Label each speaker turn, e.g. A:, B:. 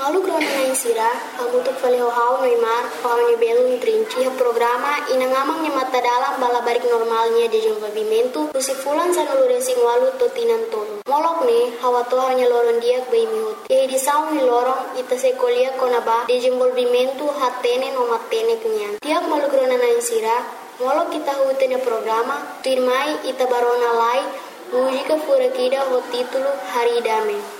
A: Malu krona na insira, amutuk fale hau Neymar, hau ni belo trinci programa inangamang ni mata dalam balabarik normalnya de desenvolvimento, usifulan sa nulurensing walu totinan tolo. Molok ni, hawato hanya loron diak bay mihut. Ye di saung ni lorong ita sekolia konaba desenvolvimento hatene no matene kenyan. Tiak malu krona na insira, molok kita hutene programa, tuirmai ita barona lai, música furakida ho título Haridame.